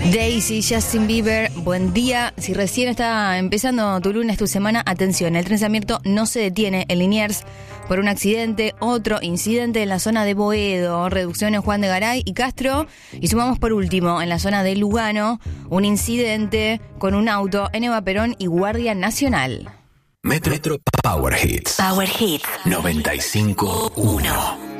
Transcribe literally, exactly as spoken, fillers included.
Daisy, Justin Bieber, buen día. Si recién está empezando tu lunes, tu semana, atención, el tren Sarmiento no se detiene en Liniers por un accidente, otro incidente en la zona de Boedo, reducción en Juan de Garay y Castro, y sumamos por último en la zona de Lugano, un incidente con un auto en Eva Perón y Guardia Nacional. Metro Power Hits. Power Hits noventa y cinco punto uno.